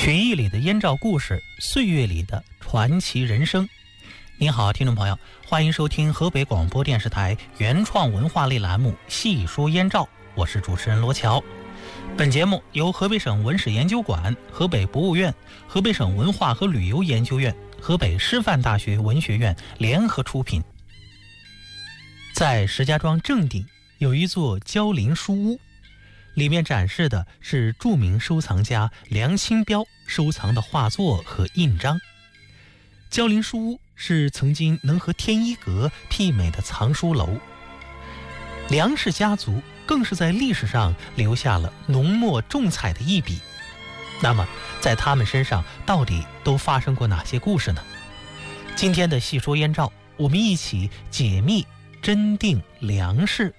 曲艺里的燕赵故事，岁月里的传奇人生。您好，听众朋友，欢迎收听河北广播电视台原创文化类栏目《细说燕赵》，我是主持人罗乔。本节目由河北省文史研究馆、河北博物院、河北省文化和旅游研究院、河北师范大学文学院联合出品。在石家庄正定有一座焦陵书屋，里面展示的是著名收藏家梁清标收藏的画作和印章。焦陵书屋是曾经能和天一阁媲美的藏书楼，梁氏家族更是在历史上留下了浓墨重彩的一笔。那么在他们身上到底都发生过哪些故事呢？今天的细说燕赵，我们一起解密真定梁氏。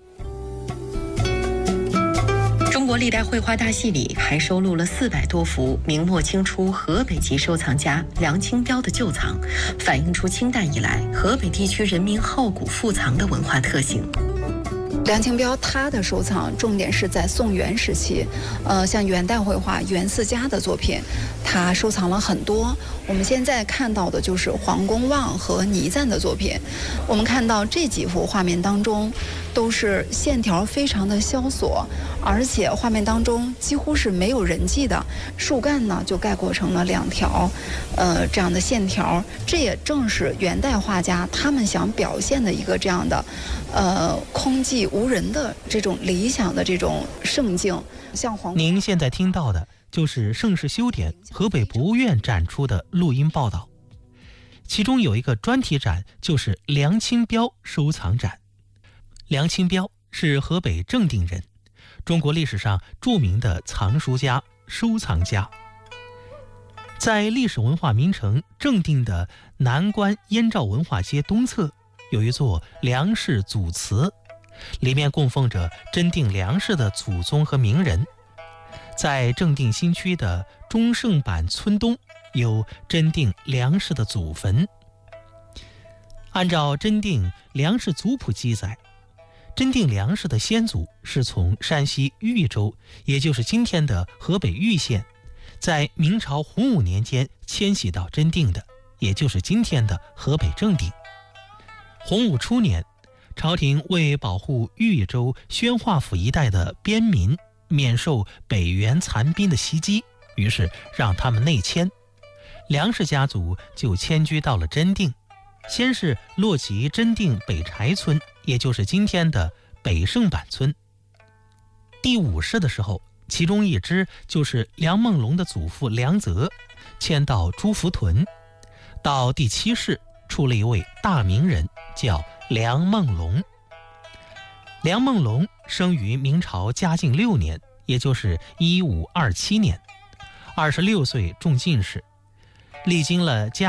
中国历代绘画大系里还收录了400多幅明末清初河北籍收藏家梁清标的旧藏，反映出清代以来河北地区人民好古富藏的文化特性。 梁清标他的收藏重点是在宋元时期，像元代绘画袁四家的作品，他收藏了很多。我们现在看到的就是黄公望和倪瓒的作品。我们看到这几幅画面当中，都是线条非常的萧索，而且画面当中几乎是没有人迹的，树干呢就概括成了2条，这样的线条。这也正是元代画家他们想表现的一个这样的，空寂无人的这种理想的这种圣境。像您现在听到的就是盛世修典河北博物院展出的录音报道，其中有一个专题展，就是梁清标收藏展。梁清标是河北正定人，中国历史上著名的藏书家、收藏家。在历史文化名城正定的南关燕赵文化街东侧，有一座梁氏祖祠，里面供奉着真定梁氏的祖宗和名人。在正定新区的中盛坂村东有真定梁氏的祖坟。按照真定梁氏族谱记载，真定梁氏的先祖是从山西豫州，也就是今天的河北豫县，在明朝洪武年间迁徙到真定的，也就是今天的河北正定。洪武初年，朝廷为保护豫州宣化府一带的边民免受北元残兵的袭击，于是让他们内迁，梁氏家族就迁居到了真定。先是落籍真定北柴村，也就是今天的北盛坂村。第5世的时候，其中一支就是梁梦龙的祖父梁泽迁到朱福屯。到第7世出了一位大名人，叫梁梦龙。梁梦龙生于明朝嘉靖6年，也就是1527年，26岁中进士，历经了嘉